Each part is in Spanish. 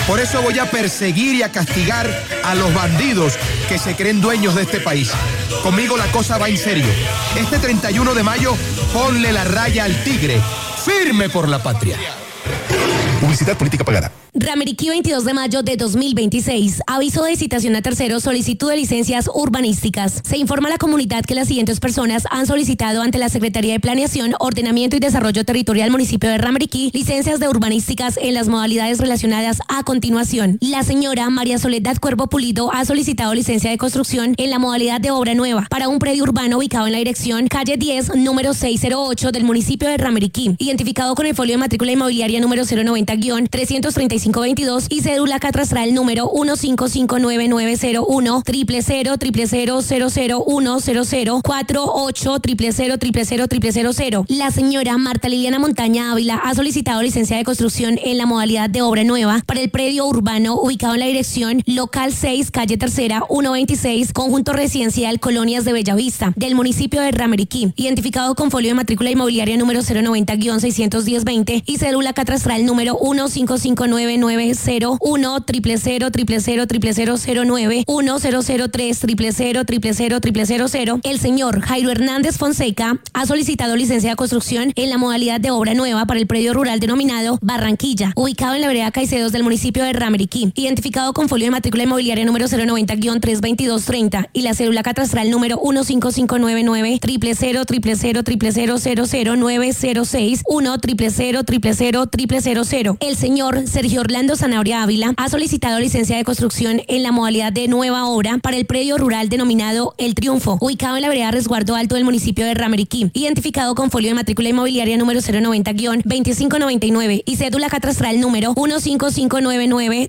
Por eso voy a perseguir y a castigar a los bandidos que se creen dueños de este país. Conmigo la cosa va en serio. Este 31 de mayo, ponle la raya al tigre. Firme por la patria. Publicidad política pagada. Ramiriquí, 22 de mayo de 2026. Aviso de citación a terceros, solicitud de licencias urbanísticas. Se informa a la comunidad que las siguientes personas han solicitado ante la Secretaría de Planeación, Ordenamiento y Desarrollo Territorial Municipio de Ramiriquí licencias de urbanísticas en las modalidades relacionadas a continuación. La señora María Soledad Cuervo Pulido ha solicitado licencia de construcción en la modalidad de obra nueva para un predio urbano ubicado en la dirección calle 10, número 608 del municipio de Ramiriquí, identificado con el folio de matrícula inmobiliaria número 090-33522 y cédula catastral número 1559901 00000000100 48 0000000. La señora Marta Liliana Montaña Ávila ha solicitado licencia de construcción en la modalidad de obra nueva para el predio urbano ubicado en la dirección local 6, calle Tercera, 126, conjunto residencial Colonias de Bellavista, del municipio de Ramiriquí, identificado con folio de matrícula inmobiliaria número 090-61020 y cédula catastral número 1559901 000000009 1003 0000000. El señor Jairo Hernández Fonseca ha solicitado licencia de construcción en la modalidad de obra nueva para el predio rural denominado Barranquilla, ubicado en la vereda Caicedos del municipio de Ramiriquí, identificado con folio de matrícula inmobiliaria número 090-32230 y la cédula catastral número 15599 00000000906 100000000. El señor Sergio Orlando Zanabria Ávila ha solicitado licencia de construcción en la modalidad de nueva obra para el predio rural denominado El Triunfo, ubicado en la vereda Resguardo Alto del municipio de Ramiriquí, identificado con folio de matrícula inmobiliaria número 090-2599 y cédula catastral número 15599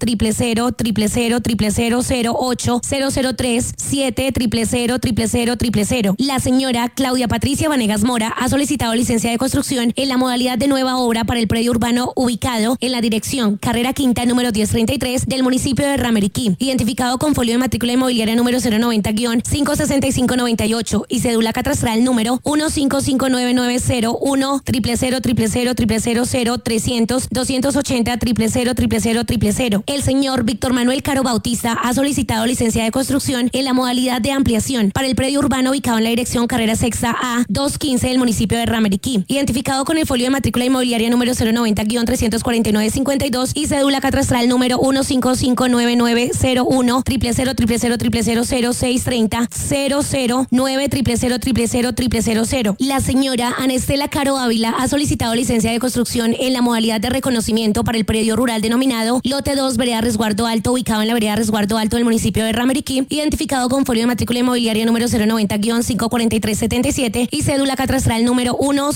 000000008 003 7 0000000. La señora Claudia Patricia Vanegas Mora ha solicitado licencia de construcción en la modalidad de nueva obra para el predio urbano ubicado en la dirección Carrera Quinta número 1033 del municipio de Ramiriquí, identificado con folio de matrícula inmobiliaria número 090-56598 y cédula catastral número 1559901 0000000 300 280 0000000. El señor Víctor Manuel Caro Bautista ha solicitado licencia de construcción en la modalidad de ampliación para el predio urbano ubicado en la dirección Carrera Sexta A 215 del municipio de Ramiriquí, identificado con el folio de matrícula inmobiliaria número 090-34952 y cédula catastral número 1559901 00000000630 009 0000000. La señora Anestela Caro Ávila ha solicitado licencia de construcción en la modalidad de reconocimiento para el predio rural denominado Lote 2, vereda Resguardo Alto, ubicado en la vereda Resguardo Alto del municipio de Ramiriquí, identificado con folio de matrícula inmobiliaria número 090-54377 y cédula catastral número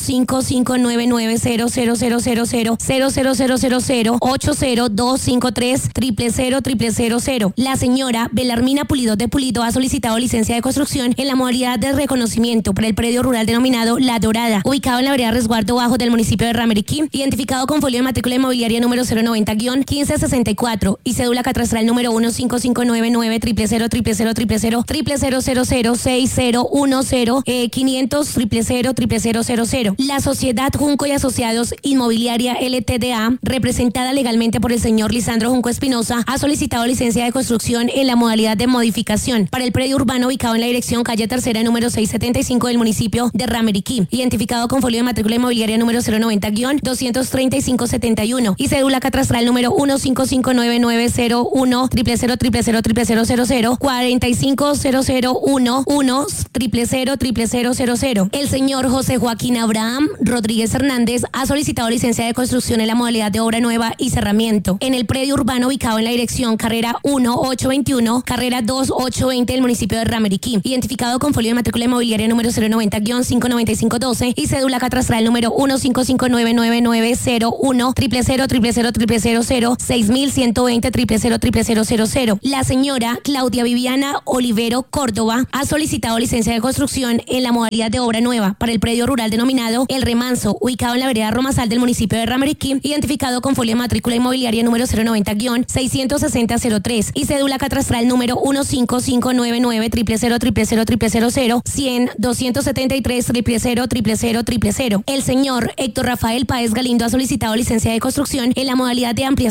15599000000 80253 0000000. La señora Belarmina Pulido de Pulido ha solicitado licencia de construcción en la modalidad de reconocimiento para el predio rural denominado La Dorada, ubicado en la vereda Resguardo Bajo del municipio de Ramiriquí, identificado con folio de matrícula inmobiliaria número 090-1564 y cédula catastral número 15599 0000000 6010 500 0000000. La sociedad Junco y Asociados Inmobiliaria LTDA, representada legalmente por el señor Lisandro Junco Espinosa, ha solicitado licencia de construcción en la modalidad de modificación para el predio urbano ubicado en la dirección calle Tercera número 675 del municipio de Ramiriquí, identificado con folio de matrícula inmobiliaria número 090-23571 y cédula catastral número 1559901 0000000 45001 0000000. El señor José Joaquín Abraham Rodríguez Hernández ha solicitado licencia de construcción en la modalidad de obra nueva y cerramiento en el predio urbano ubicado en la dirección carrera 1821, carrera 2820 del municipio de Ramiriquí, identificado con folio de matrícula inmobiliaria número 090-59512 y cédula catastral número 1559901 0000000 6120 0000000. La señora Claudia Viviana Olivero Córdoba ha solicitado licencia de construcción en la modalidad de obra nueva para el predio rural denominado El Remanso, ubicado en la vereda Romasal del municipio de Ramiriquí, identificado con folio de matrícula inmobiliaria número 090-66003 y cédula catastral número 15599 0000000 100 273 0000000. El señor Héctor Rafael Páez Galindo ha solicitado licencia de construcción en la modalidad de ampliación